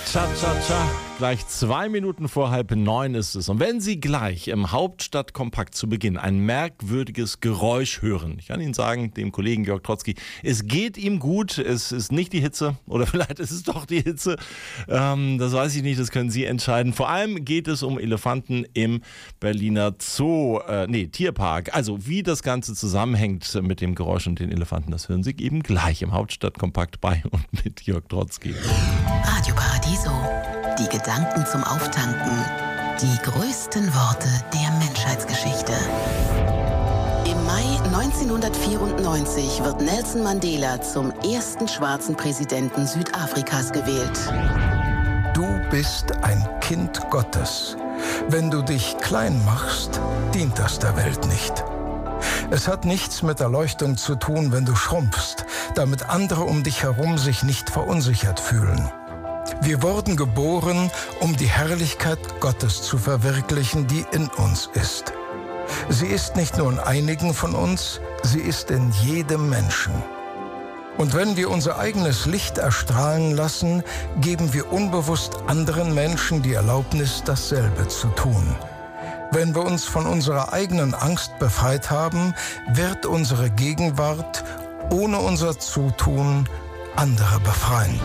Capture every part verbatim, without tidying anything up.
Cha-cha-cha. Gleich zwei Minuten vor halb neun ist es. Und wenn Sie gleich im Hauptstadtkompakt zu Beginn ein merkwürdiges Geräusch hören, ich kann Ihnen sagen, dem Kollegen Jörg Trotzki, es geht ihm gut, es ist nicht die Hitze oder vielleicht ist es doch die Hitze. Ähm, das weiß ich nicht, das können Sie entscheiden. Vor allem geht es um Elefanten im Berliner Zoo, äh, nee, Tierpark. Also wie das Ganze zusammenhängt mit dem Geräusch und den Elefanten, das hören Sie eben gleich im Hauptstadtkompakt bei und mit Jörg Trotzki. Radio Paradiso. Die Gedanken zum Auftanken. Die größten Worte der Menschheitsgeschichte. Im Mai neunzehnhundertvierundneunzig wird Nelson Mandela zum ersten schwarzen Präsidenten Südafrikas gewählt. Du bist ein Kind Gottes. Wenn du dich klein machst, dient das der Welt nicht. Es hat nichts mit Erleuchtung zu tun, wenn du schrumpfst, damit andere um dich herum sich nicht verunsichert fühlen. Wir wurden geboren, um die Herrlichkeit Gottes zu verwirklichen, die in uns ist. Sie ist nicht nur in einigen von uns, sie ist in jedem Menschen. Und wenn wir unser eigenes Licht erstrahlen lassen, geben wir unbewusst anderen Menschen die Erlaubnis, dasselbe zu tun. Wenn wir uns von unserer eigenen Angst befreit haben, wird unsere Gegenwart ohne unser Zutun andere befreien.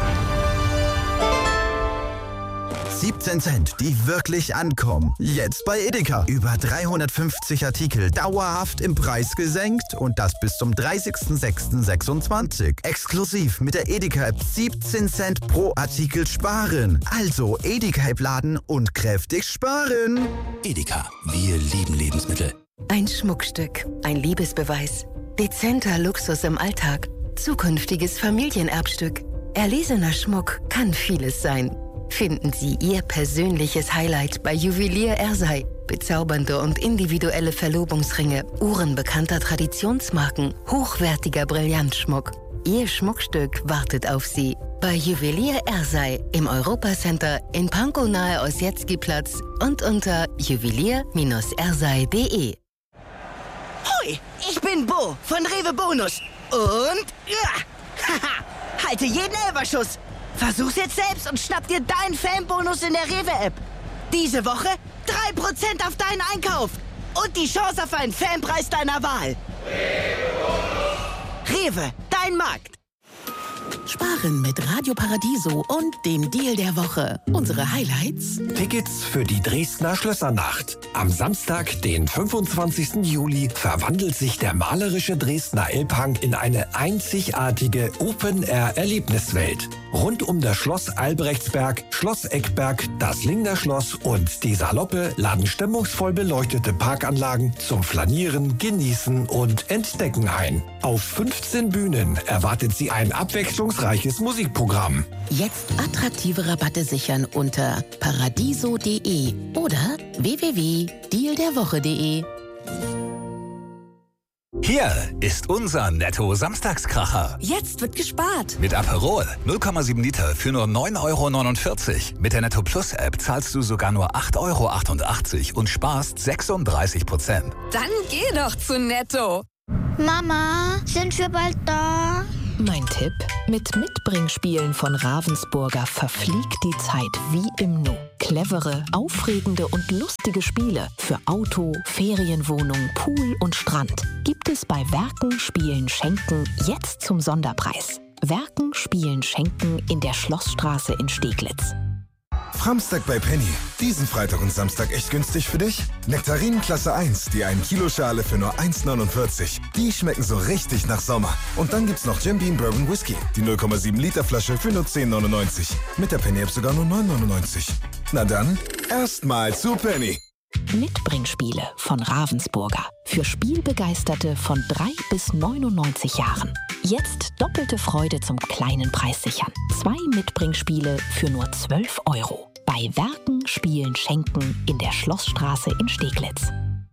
siebzehn Cent, die wirklich ankommen. Jetzt bei Edeka. Über dreihundertfünfzig Artikel dauerhaft im Preis gesenkt und das bis zum dreißigsten sechsten sechsundzwanzig. Exklusiv mit der Edeka-App siebzehn Cent pro Artikel sparen. Also Edeka-App laden und kräftig sparen. Edeka, wir lieben Lebensmittel. Ein Schmuckstück, ein Liebesbeweis. Dezenter Luxus im Alltag. Zukünftiges Familienerbstück. Erlesener Schmuck kann vieles sein. Finden Sie Ihr persönliches Highlight bei Juwelier Ersey. Bezaubernde und individuelle Verlobungsringe, Uhren bekannter Traditionsmarken, hochwertiger Brillantschmuck. Ihr Schmuckstück wartet auf Sie. Bei Juwelier Ersey im Europacenter in Pankow nahe Ossietzky-Platz und unter juwelier ersey punkt de. Hoi, ich bin Bo von Rewe Bonus. Und ja, haha, halte jeden Elferschuss. Versuch's jetzt selbst und schnapp dir deinen Fanbonus in der Rewe-App. Diese Woche drei Prozent auf deinen Einkauf und die Chance auf einen Fanpreis deiner Wahl. Rewe, dein Markt. Sparen mit Radio Paradiso und dem Deal der Woche. Unsere Highlights: Tickets für die Dresdner Schlössernacht. Am Samstag, den fünfundzwanzigsten Juli, verwandelt sich der malerische Dresdner Elbhang in eine einzigartige Open-Air-Erlebniswelt. Rund um das Schloss Albrechtsberg, Schloss Eckberg, das Lingner Schloss und die Saloppe laden stimmungsvoll beleuchtete Parkanlagen zum Flanieren, Genießen und Entdecken ein. Auf fünfzehn Bühnen erwartet Sie ein abwechslungsreiches Musikprogramm. Jetzt attraktive Rabatte sichern unter paradiso punkt de oder w w w punkt deal der woche punkt de. Hier ist unser Netto-Samstagskracher. Jetzt wird gespart. Mit Aperol null Komma sieben Liter für nur neun Euro neunundvierzig. Mit der Netto Plus App zahlst du sogar nur acht Euro achtundachtzig und sparst sechsunddreißig Prozent. Dann geh doch zu Netto. Mama, sind wir bald da? Mein Tipp: Mit Mitbringspielen von Ravensburger verfliegt die Zeit wie im Nu. Clevere, aufregende und lustige Spiele für Auto, Ferienwohnung, Pool und Strand gibt es bei Werken, Spielen, Schenken jetzt zum Sonderpreis. Werken, Spielen, Schenken in der Schlossstraße in Steglitz. Framstag bei Penny. Diesen Freitag und Samstag echt günstig für dich? Nektarinen Klasse eins, die ein Kilo Schale für nur eins neunundvierzig. Die schmecken so richtig nach Sommer. Und dann gibt's noch Jim Beam Bourbon Whisky, die null Komma sieben Liter Flasche für nur zehn neunundneunzig. Mit der Penny-App sogar nur neun neunundneunzig. Na dann, erstmal zu Penny. Mitbringspiele von Ravensburger. Für Spielbegeisterte von drei bis neunundneunzig Jahren. Jetzt doppelte Freude zum kleinen Preis sichern. Zwei Mitbringspiele für nur zwölf Euro. Bei Werken, Spielen, Schenken in der Schlossstraße in Steglitz.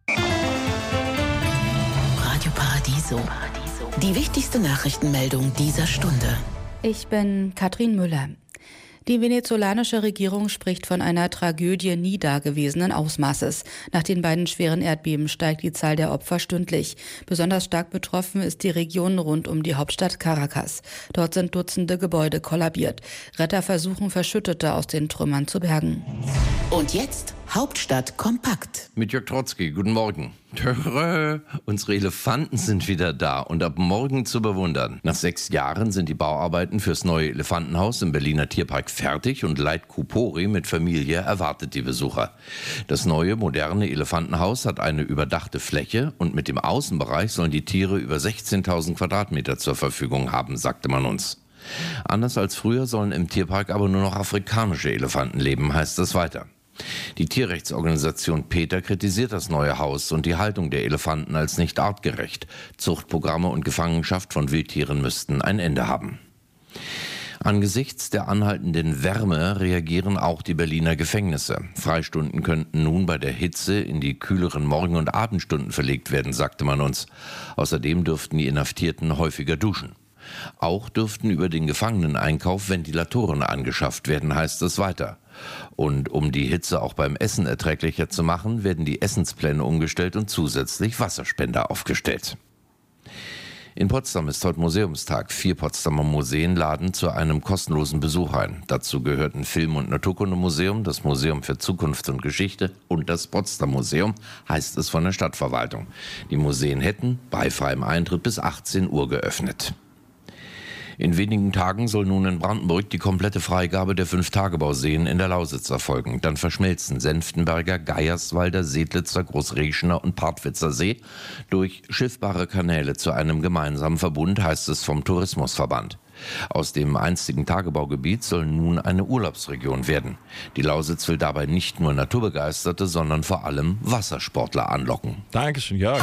Radio Paradiso. Die wichtigste Nachrichtenmeldung dieser Stunde. Ich bin Katrin Müller. Die venezolanische Regierung spricht von einer Tragödie nie dagewesenen Ausmaßes. Nach den beiden schweren Erdbeben steigt die Zahl der Opfer stündlich. Besonders stark betroffen ist die Region rund um die Hauptstadt Caracas. Dort sind Dutzende Gebäude kollabiert. Retter versuchen, Verschüttete aus den Trümmern zu bergen. Und jetzt Hauptstadt kompakt. Mit Jörg Trotzki, guten Morgen. Törö, unsere Elefanten sind wieder da und ab morgen zu bewundern. Nach sechs Jahren sind die Bauarbeiten fürs neue Elefantenhaus im Berliner Tierpark fertig und Leit Kupori mit Familie erwartet die Besucher. Das neue, moderne Elefantenhaus hat eine überdachte Fläche und mit dem Außenbereich sollen die Tiere über sechzehntausend Quadratmeter zur Verfügung haben, sagte man uns. Anders als früher sollen im Tierpark aber nur noch afrikanische Elefanten leben, heißt es weiter. Die Tierrechtsorganisation PETA kritisiert das neue Haus und die Haltung der Elefanten als nicht artgerecht. Zuchtprogramme und Gefangenschaft von Wildtieren müssten ein Ende haben. Angesichts der anhaltenden Wärme reagieren auch die Berliner Gefängnisse. Freistunden könnten nun bei der Hitze in die kühleren Morgen- und Abendstunden verlegt werden, sagte man uns. Außerdem dürften die Inhaftierten häufiger duschen. Auch dürften über den Gefangeneneinkauf Ventilatoren angeschafft werden, heißt es weiter. Und um die Hitze auch beim Essen erträglicher zu machen, werden die Essenspläne umgestellt und zusätzlich Wasserspender aufgestellt. In Potsdam ist heute Museumstag. Vier Potsdamer Museen laden zu einem kostenlosen Besuch ein. Dazu gehörten Film- und Naturkundemuseum, das Museum für Zukunft und Geschichte und das Potsdam Museum, heißt es von der Stadtverwaltung. Die Museen hätten bei freiem Eintritt bis achtzehn Uhr geöffnet. In wenigen Tagen soll nun in Brandenburg die komplette Freigabe der Fünf-Tagebau-Seen in der Lausitz erfolgen. Dann verschmelzen Senftenberger, Geierswalder, Sedlitzer, Großreschner und Partwitzer See durch schiffbare Kanäle zu einem gemeinsamen Verbund, heißt es vom Tourismusverband. Aus dem einstigen Tagebaugebiet soll nun eine Urlaubsregion werden. Die Lausitz will dabei nicht nur Naturbegeisterte, sondern vor allem Wassersportler anlocken. Dankeschön, Jörg.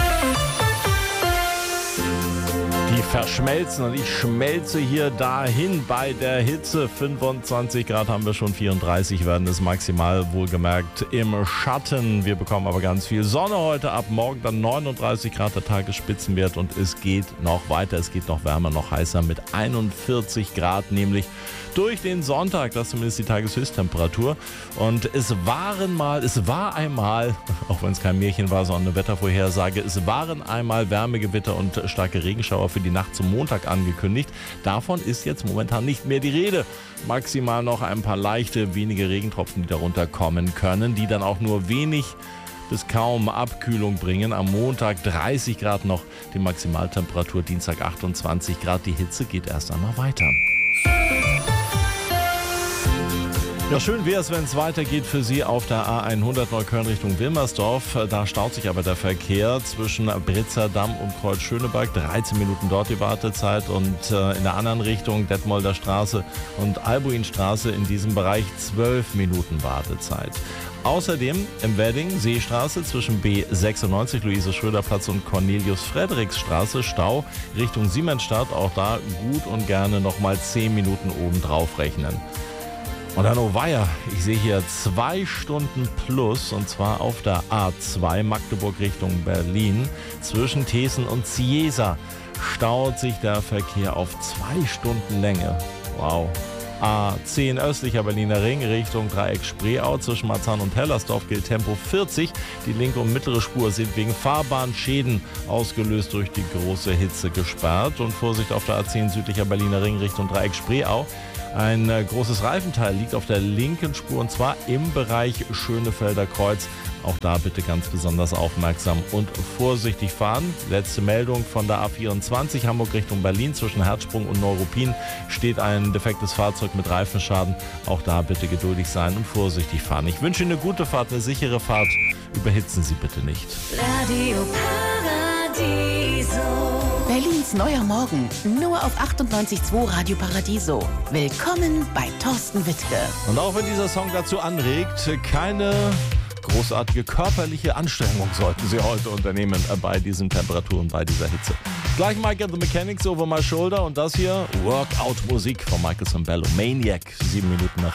Die verschmelzen und ich schmelze hier dahin bei der Hitze. fünfundzwanzig Grad haben wir schon, vierunddreißig werden es maximal, wohlgemerkt im Schatten. Wir bekommen aber ganz viel Sonne heute, ab morgen dann neununddreißig Grad der Tagesspitzenwert und es geht noch weiter, es geht noch wärmer, noch heißer mit einundvierzig Grad, nämlich durch den Sonntag, das ist zumindest die Tageshöchsttemperatur. Und es waren mal, es war einmal, auch wenn es kein Märchen war, sondern eine Wettervorhersage, es waren einmal Wärmegewitter und starke Regenschauer für die Nacht zum Montag angekündigt. Davon ist jetzt momentan nicht mehr die Rede. Maximal noch ein paar leichte, wenige Regentropfen, die darunter kommen können, die dann auch nur wenig bis kaum Abkühlung bringen. Am Montag dreißig Grad noch, die Maximaltemperatur, Dienstag achtundzwanzig Grad. Die Hitze geht erst einmal weiter. Ja, schön wäre es, wenn es weitergeht für Sie auf der A hundert Neukölln Richtung Wilmersdorf. Da staut sich aber der Verkehr zwischen Britzerdamm und Kreuzschöneberg. dreizehn Minuten dort die Wartezeit und äh, in der anderen Richtung Detmolder Straße und Albuinstraße in diesem Bereich zwölf Minuten Wartezeit. Außerdem im Wedding Seestraße zwischen B sechsundneunzig, Luise-Schröder-Platz und Cornelius-Friedrichs-Straße Stau Richtung Siemensstadt. Auch da gut und gerne nochmal zehn Minuten obendrauf rechnen. Und dann, oh weia, ich sehe hier zwei Stunden plus, und zwar auf der A zwei Magdeburg Richtung Berlin. Zwischen Thesen und Ciesa staut sich der Verkehr auf zwei Stunden Länge. Wow. A zehn östlicher Berliner Ring Richtung Dreieck Spreeau zwischen Marzahn und Hellersdorf gilt Tempo vierzig. Die linke und mittlere Spur sind wegen Fahrbahnschäden ausgelöst durch die große Hitze gesperrt. Und Vorsicht auf der A zehn südlicher Berliner Ring Richtung Dreieck Spreeau. Ein großes Reifenteil liegt auf der linken Spur und zwar im Bereich Schönefelder Kreuz. Auch da bitte ganz besonders aufmerksam und vorsichtig fahren. Letzte Meldung von der A vierundzwanzig Hamburg Richtung Berlin zwischen Herzsprung und Neuruppin steht ein defektes Fahrzeug mit Reifenschaden. Auch da bitte geduldig sein und vorsichtig fahren. Ich wünsche Ihnen eine gute Fahrt, eine sichere Fahrt. Überhitzen Sie bitte nicht. Radio Paradiso. Berlins neuer Morgen, nur auf achtundneunzig Komma zwei Radio Paradiso. Willkommen bei Thorsten Wittke. Und auch wenn dieser Song dazu anregt, keine großartige körperliche Anstrengung sollten Sie heute unternehmen bei diesen Temperaturen, bei dieser Hitze. Gleich Mike and the Mechanics, Over My Shoulder und das hier Workout-Musik von Michael Sambello. Maniac, sieben Minuten nach